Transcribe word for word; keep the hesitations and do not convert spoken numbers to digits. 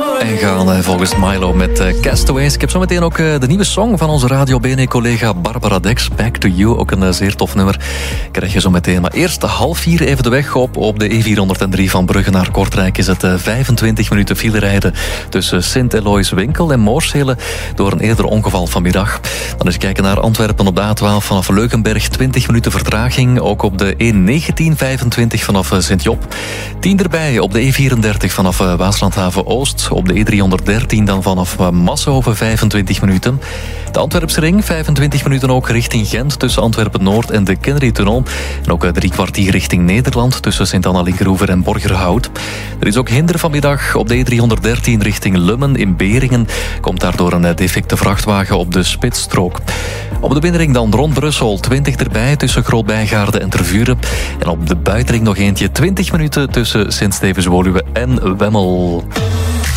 En gaan volgens Milo met uh, Castaways. Ik heb zo meteen ook uh, de nieuwe song van onze Radio B N E-collega Barbara Dex. Back to You, ook een uh, zeer tof nummer. Krijg je zo meteen. Maar eerst half vier even de weg op. Op de E vierhonderddrie van Brugge naar Kortrijk is het uh, vijfentwintig minuten file rijden tussen Sint-Eloys-Winkel en Moorsele door een eerder ongeval vanmiddag. Dan eens kijken naar Antwerpen op de A twaalf vanaf Leukenberg. twintig minuten vertraging. Ook op de E negentien vijfentwintig vanaf uh, Sint-Job. tien erbij op de E vierendertig vanaf uh, Waaslandhaven-Oost. Op de E driehonderddertien dan vanaf uh, Massenhoven vijfentwintig minuten. De Antwerpse ring vijfentwintig minuten ook richting Gent tussen Antwerpen-Noord en de Kennedy-tunnel. En ook uh, drie kwartier richting Nederland tussen Sint-Anna-Linkeroever en Borgerhout. Er is ook hinder vanmiddag op de E driehonderddertien richting Lummen in Beringen. Komt daardoor een uh, defecte vrachtwagen op de spitsstrook. Op de binnenring dan rond Brussel twintig erbij tussen Groot-Bijgaarde en Tervuren. En op de buitenring nog eentje twintig minuten tussen Sint-Stevens-Woluwe en Wemmel.